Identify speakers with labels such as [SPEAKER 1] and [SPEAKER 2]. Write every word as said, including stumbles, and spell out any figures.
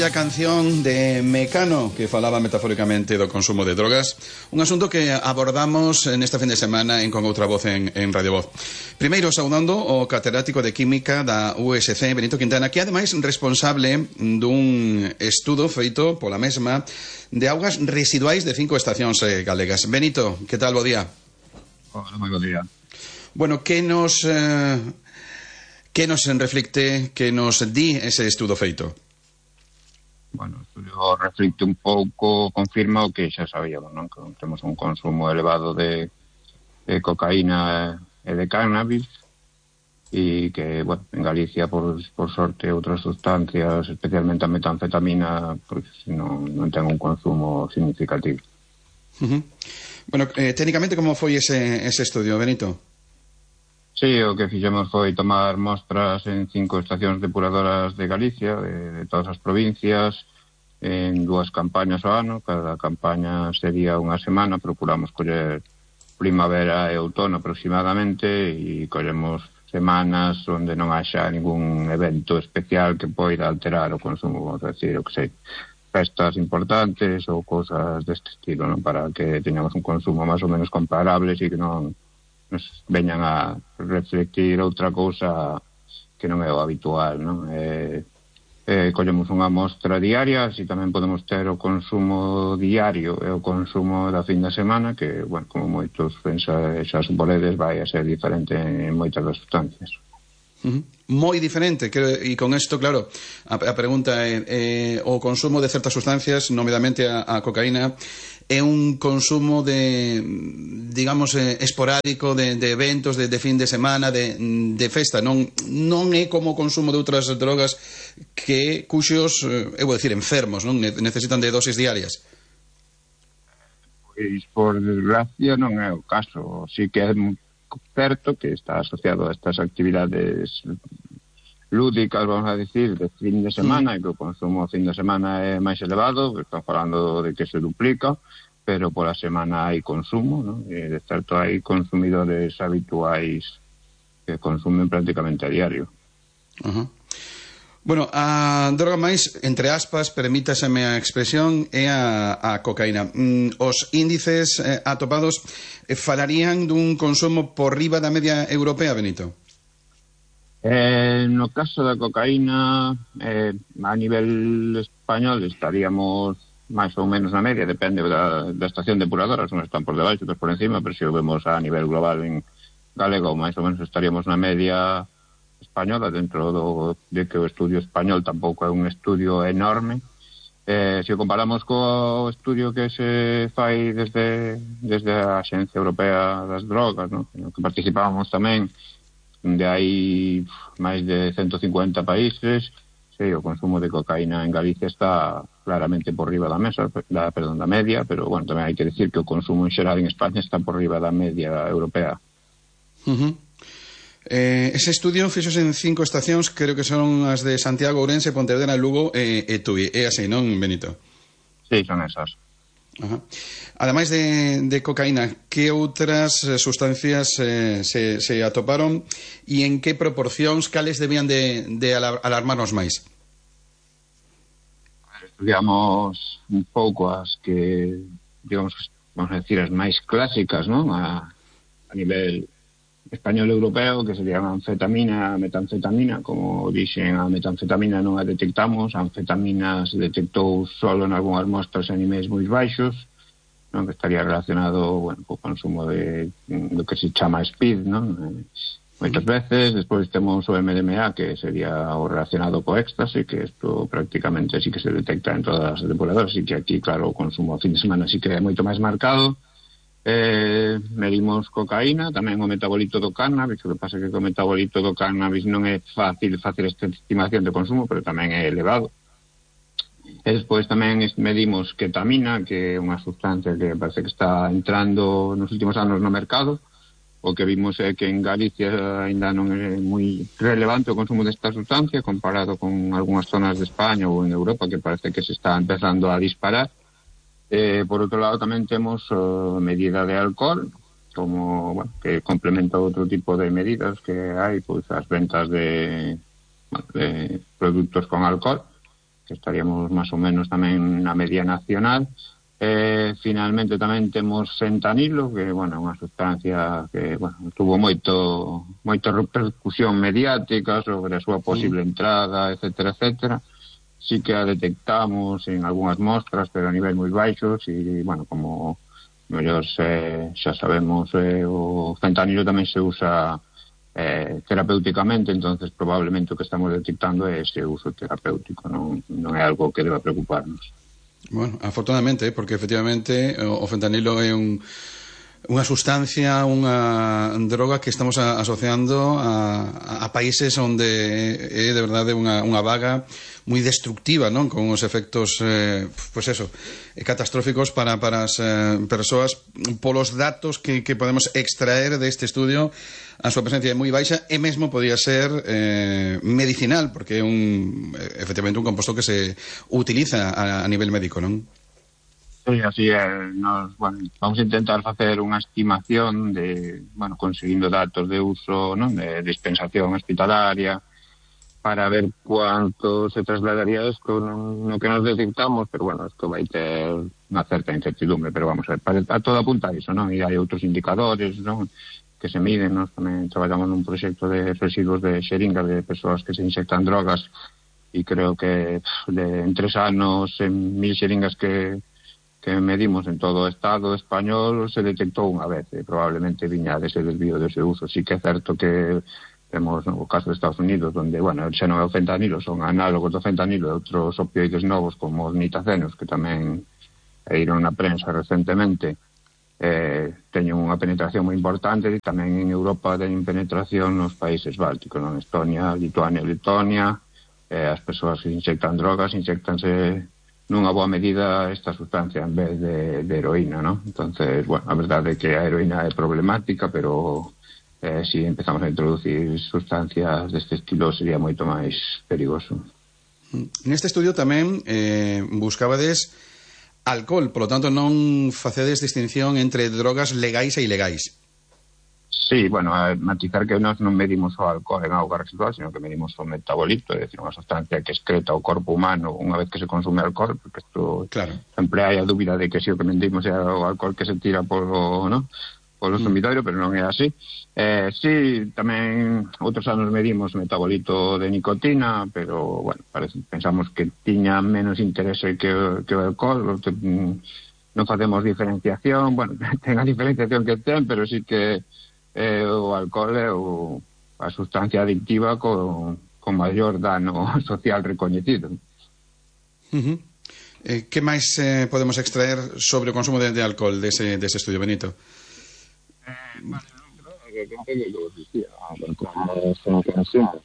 [SPEAKER 1] A canción de Mecano, que falaba metafóricamente do consumo de drogas, un asunto que abordamos nesta fin de semana en Con Outra Voz en, en Radio Voz. Primeiro, saudando o catedrático de Química da U S C, Benito Quintana, que ademais responsable dun estudo feito pola mesma de augas residuais de cinco estacións eh, galegas. Benito, que tal, bo día?
[SPEAKER 2] Hola, moi bo día.
[SPEAKER 1] Bueno, que nos eh, que nos reflicte, que nos di ese estudo feito?
[SPEAKER 2] Bueno, o estudio reflicte un pouco, confirma o que xa sabíamos, non? Que temos un consumo elevado de, de cocaína e de cannabis e que, bueno, en Galicia, por, por sorte, outras sustancias, especialmente a metanfetamina, pois non, non ten un consumo significativo.
[SPEAKER 1] Uh-huh. Bueno, eh, técnicamente, como foi ese, ese estudio, Benito?
[SPEAKER 2] Sí, o que fixemos foi tomar mostras en cinco estacións depuradoras de Galicia, de, de todas as provincias, en dúas campañas ao ano. Cada campaña sería unha semana, procuramos coller primavera e outono aproximadamente, e collemos semanas onde non haxa ningún evento especial que poida alterar o consumo, vamos a decir, o que sei, festas importantes ou cosas deste estilo, non? Para que teñamos un consumo máis ou menos comparable e que non nos veñan a reflectir outra cousa que non é o habitual, non? Eh, eh, collemos unha mostra diaria, así tamén podemos ter o consumo diario e o consumo da fin de semana, que, bueno, como moitos pensa, xa supoledes, vai a ser diferente en moitas das sustancias.
[SPEAKER 1] Uh-huh. Moi diferente, que, e con isto, claro, a, a pregunta é eh, o consumo de certas sustancias, nomeadamente a, a cocaína, é un consumo de, digamos, eh, esporádico de, de eventos, de, de fin de semana, de, de festa, non, non é como o consumo de outras drogas que cuxos, eh, eu vou dicir, enfermos, non necesitan de dosis diarias.
[SPEAKER 2] Pois, por desgracia, non é o caso. Si que é certo que está asociado a estas actividades lúdicas, vamos a decir, de fin de semana, e que o consumo fin de semana é máis elevado, estamos falando de que se duplica, pero pola semana hai consumo, non? E de certo hai consumidores habituais que consumen prácticamente a diario.
[SPEAKER 1] Uh-huh. Bueno, a droga máis, entre aspas, permítaseme a expresión, é a, a cocaína. Mm, os índices eh, atopados eh, falarían dun consumo por riba da media europea, Benito?
[SPEAKER 2] Eh, no caso da cocaína, eh, a nivel español estaríamos máis ou menos na media, depende da, da estación depuradora, uns están por debaixo, outros por encima, pero se o vemos a nivel global en galego, máis ou menos estaríamos na media española, dentro do, de que o estudio español tampouco é un estudio enorme. Eh, se o comparamos co estudio que se fai desde, desde a Axencia Europea das Drogas, ¿no? Que participábamos tamén, de hai máis de ciento cincuenta países, sí, o consumo de cocaína en Galicia está claramente por riba da mesa, da, perdón, da media, pero, bueno, tamén hai que decir que o consumo en xeral en España está por riba da media europea.
[SPEAKER 1] Uh-huh. Eh, ese estudio fixose en cinco estacións, creo que son as de Santiago, Ourense, Pontevedra, Lugo e, e Tui. É así, non, Benito?
[SPEAKER 2] Sí, son esas.
[SPEAKER 1] Ajá. Ademais de, de cocaína, que outras sustancias eh, se, se atoparon e en que proporcións, cales debían de, de alarmarnos máis?
[SPEAKER 2] Estudiamos un pouco as que, digamos, vamos a decir, as máis clásicas, non? A, a nivel español europeo, que serían a anfetamina, a metanfetamina. Como dixen, a metanfetamina non a detectamos, a anfetamina se detectou solo en algunhas mostras a niveis moi baixos, non? Que estaría relacionado, bueno, co consumo de do que se chama speed, non? Eh, moitas veces. Despois temos o M D M A, que sería o relacionado co éxtase, que isto prácticamente sí que se detecta en todas as depuradoras, e que aquí, claro, o consumo a fin de semana sí que é moito máis marcado. Eh, medimos cocaína, tamén o metabolito do cannabis. O que pasa é que o metabolito do cannabis non é fácil facer esta estimación de consumo, pero tamén é elevado. E despois tamén medimos ketamina, que é unha sustancia que parece que está entrando nos últimos anos no mercado. O que vimos é que en Galicia ainda non é moi relevante o consumo desta sustancia comparado con algunhas zonas de España ou en Europa, que parece que se está empezando a disparar. Eh, por outro lado, tamén temos uh, medida de alcohol, como, bueno, que complementa outro tipo de medidas que hai, pois as ventas de, bueno, de produtos con alcohol, que estaríamos máis ou menos tamén na media nacional. Eh, finalmente tamén temos fentanilo, que, bueno, é unha sustancia que, bueno, tuvo moito moita repercusión mediática sobre a súa posible entrada, etcétera, etcétera. Sí que a detectamos en algunhas mostras, pero a nivel moi baixos, e, bueno, como mellor eh, xa sabemos, eh, o fentanilo tamén se usa eh, terapéuticamente, entonces probablemente o que estamos detectando é ese uso terapéutico, non, non é algo que deba preocuparnos.
[SPEAKER 1] Bueno, afortunadamente, porque efectivamente o fentanilo é un unha sustancia, unha droga que estamos a, asociando a, a países onde é de verdade unha, unha vaga moi destructiva, non? Con os efectos, eh, pues eso, catastróficos para, para as eh, persoas. Polos datos que, que podemos extraer deste estudio, a súa presencia é moi baixa e mesmo podría ser eh, medicinal, porque é un, efectivamente un composto que se utiliza a, a nivel médico, non?
[SPEAKER 2] Sí, así é. Nos, bueno, vamos a intentar facer unha estimación de, bueno, conseguindo datos de uso, non, de dispensación hospitalaria, para ver cuánto se trasladaría isto no, no que nos detectamos, pero bueno, isto vai ter unha certa incertidumbre, pero vamos a ver, para, a todo apunta a iso, non? E hai outros indicadores, non, que se miden, nós tamén traballamos nun proxecto de residuos de xeringas de persoas que se inyectan drogas, e creo que pff, de, en tres anos, en mil xeringas que que medimos en todo o Estado español se detectou unha vez, e probablemente viña dese desvío dese uso. Sí que é certo que temos no caso de Estados Unidos, onde, bueno, xa non é o fentanilo, son análogos do fentanilo e outros opioides novos como os nitacenos, que tamén eiron na prensa recentemente, eh, teñen unha penetración moi importante, e tamén en Europa teñen penetración nos países bálticos, non? Estonia, Lituania, Letonia, eh, as persoas que inyectan drogas, inyectanse nunha boa medida esta sustancia en vez de, de heroína, ¿no? Entonces, bueno, a verdade é que a heroína é problemática, pero eh, si empezamos a introducir sustancias deste estilo sería moito máis perigoso.
[SPEAKER 1] Neste estudio tamén eh, buscabades alcohol, polo tanto non facedes distinción entre drogas legais e ilegais.
[SPEAKER 2] Sí, bueno, a matizar que nós non medimos o alcohol en auga residual, sino que medimos o metabolito, é dicir, unha sustancia que excreta o corpo humano unha vez que se consume alcohol, porque isto
[SPEAKER 1] claro.
[SPEAKER 2] Sempre hai a dúbida de que si o que medimos é o alcohol que se tira polo, ¿no? polo mm. sumidoiro, pero non é así. Eh, sí, tamén outros anos medimos o metabolito de nicotina, pero, bueno, parece, pensamos que tiña menos interese que, que o alcohol, que, non facemos diferenciación, bueno, ten a diferenciación que ten, pero sí que Eh, o alcohol é o, a sustancia adictiva con, con maior dano social recoñecido.
[SPEAKER 1] Uh-huh. Eh, que máis eh, podemos extraer sobre o consumo de, de alcohol dese, dese estudio, Benito?
[SPEAKER 2] Eh, vale, no, creo que un pouco lo que decía, como se consume